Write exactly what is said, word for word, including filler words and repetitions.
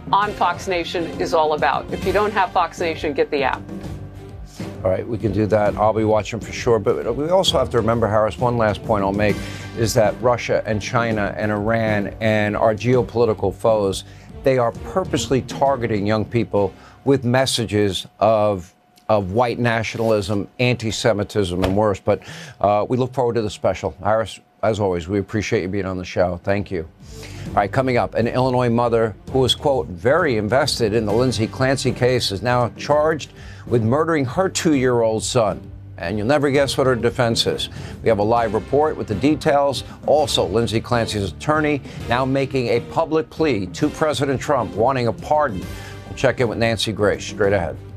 on Fox Nation is all about. If you don't have Fox Nation, get the app. All right, we can do that. I'll be watching for sure. But we also have to remember, Harris, one last point I'll make is that Russia and China and Iran and our geopolitical foes, they are purposely targeting young people with messages of of white nationalism, anti-Semitism, and worse. But uh, we look forward to the special. Harris, as always, we appreciate you being on the show. Thank you. All right, coming up, an Illinois mother who was, quote, very invested in the Lindsay Clancy case is now charged with murdering her two-year-old son. And you'll never guess what her defense is. We have a live report with the details. Also, Lindsay Clancy's attorney now making a public plea to President Trump, wanting a pardon. We'll check in with Nancy Grace straight ahead.